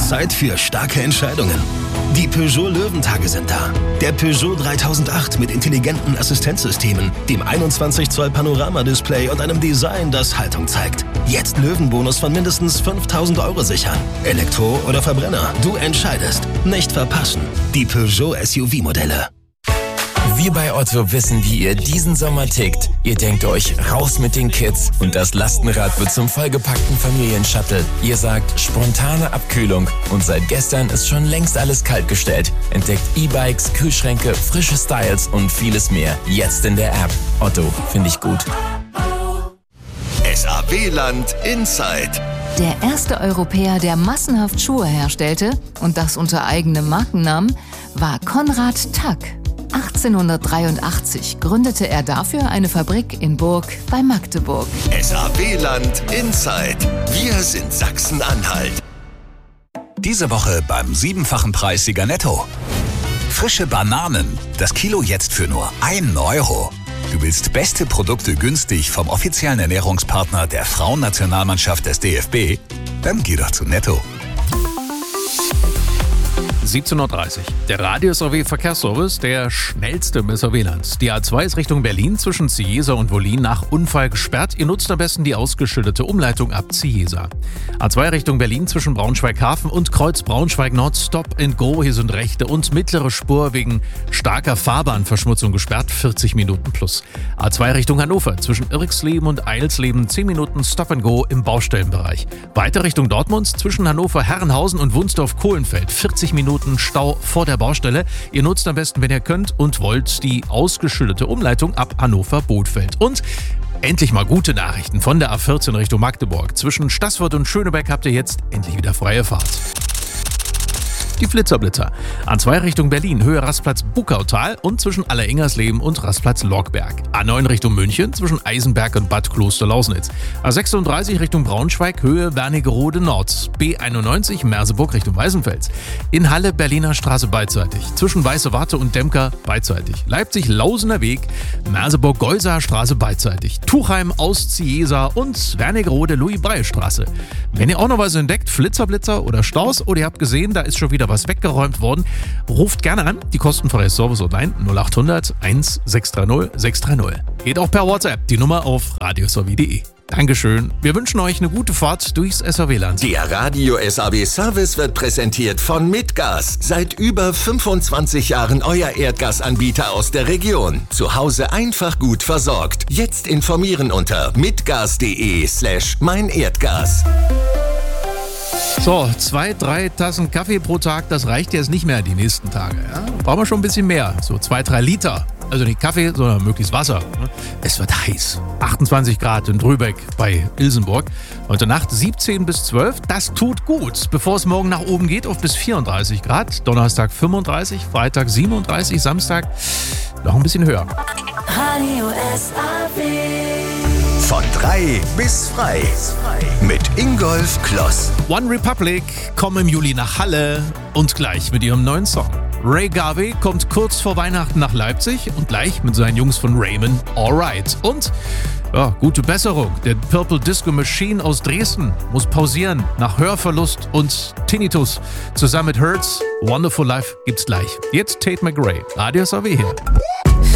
Zeit für starke Entscheidungen. Die Peugeot Löwentage sind da. Der Peugeot 3008 mit intelligenten Assistenzsystemen, dem 21 Zoll Panoramadisplay und einem Design, das Haltung zeigt. Jetzt Löwenbonus von mindestens 5.000 € sichern. Elektro oder Verbrenner, du entscheidest. Nicht verpassen. Die Peugeot SUV-Modelle. Wir bei Otto wissen, wie ihr diesen Sommer tickt. Ihr denkt euch, raus mit den Kids und das Lastenrad wird zum vollgepackten Familienshuttle. Ihr sagt, spontane Abkühlung und seit gestern ist schon längst alles kaltgestellt. Entdeckt E-Bikes, Kühlschränke, frische Styles und vieles mehr. Jetzt in der App. Otto, finde ich gut. SAW-Land Inside. Der erste Europäer, der massenhaft Schuhe herstellte, und das unter eigenem Markennamen, war Konrad Tack. 1883 gründete er dafür eine Fabrik in Burg bei Magdeburg. SAW-Land Inside. Wir sind Sachsen-Anhalt. Diese Woche beim 7-fachen Preissieger Netto. Frische Bananen. Das Kilo jetzt für nur 1 €. Du willst beste Produkte günstig vom offiziellen Ernährungspartner der Frauennationalmannschaft des DFB? Dann geh doch zu Netto. 17:30 Uhr. Der Radio-SAW-Verkehrsservice, der schnellste im SAW-Land. Die A2 ist Richtung Berlin zwischen Cieza und Wollin nach Unfall gesperrt. Ihr nutzt am besten die ausgeschilderte Umleitung ab Cieza. A2 Richtung Berlin zwischen Braunschweig-Hafen und Kreuz Braunschweig-Nord. Stop and Go. Hier sind rechte und mittlere Spur wegen starker Fahrbahnverschmutzung gesperrt. 40 Minuten plus. A2 Richtung Hannover zwischen Irxleben und Eilsleben. 10 Minuten Stop and Go im Baustellenbereich. Weiter Richtung Dortmund zwischen Hannover-Herrenhausen und Wunsdorf-Kohlenfeld. 40 Minuten Stau vor der Baustelle. Ihr nutzt am besten, wenn ihr könnt und wollt, die ausgeschilderte Umleitung ab Hannover-Bothfeld. Und endlich mal gute Nachrichten von der A14 Richtung Magdeburg. Zwischen Staßfurt und Schönebeck habt ihr jetzt endlich wieder freie Fahrt. Die Flitzerblitzer. A2 Richtung Berlin, Höhe Rastplatz Buckautal und zwischen Alleringersleben und Rastplatz Logberg. A9 Richtung München, zwischen Eisenberg und Bad Kloster-Lausnitz. A36 Richtung Braunschweig, Höhe Wernigerode Nord. B91 Merseburg Richtung Weißenfels. In Halle Berliner Straße beidseitig. Zwischen Weiße Warte und Demker beidseitig. Leipzig-Lausener Weg, Merseburg-Geuser Straße beidseitig. Tuchheim Cieza und Wernigerode Louis-Breil-Straße. Wenn ihr auch noch was entdeckt, Flitzerblitzer oder Staus oder ihr habt gesehen, da ist schon wieder was weggeräumt worden, ruft gerne an. Die kostenfreie Service online 0800 1630 630. Geht auch per WhatsApp, die Nummer auf radiosaw.de. Dankeschön. Wir wünschen euch eine gute Fahrt durchs SAW-Land. Der Radio-SAW-Service wird präsentiert von Mitgas. Seit über 25 Jahren euer Erdgasanbieter aus der Region. Zu Hause einfach gut versorgt. Jetzt informieren unter mitgas.de/meinerdgas. So, 2-3 Tassen Kaffee pro Tag, das reicht jetzt nicht mehr die nächsten Tage. Ja? Brauchen wir schon ein bisschen mehr, so 2-3 Liter. Also nicht Kaffee, sondern möglichst Wasser. Es wird heiß. 28 Grad in Drübeck bei Ilsenburg. Heute Nacht 17 bis 12. Das tut gut, bevor es morgen nach oben geht auf bis 34 Grad. Donnerstag 35, Freitag 37, Samstag noch ein bisschen höher. Radio SAW. Von 3 bis frei. Mit Ingolf Kloss. One Republic kommen im Juli nach Halle und gleich mit ihrem neuen Song. Ray Garvey kommt kurz vor Weihnachten nach Leipzig und gleich mit seinen Jungs von Raymond Alright. Und ja, gute Besserung. Der Purple Disco Machine aus Dresden muss pausieren nach Hörverlust und Tinnitus. Zusammen mit Hertz, Wonderful Life gibt's gleich. Jetzt Tate McRae. Radio SAW hier.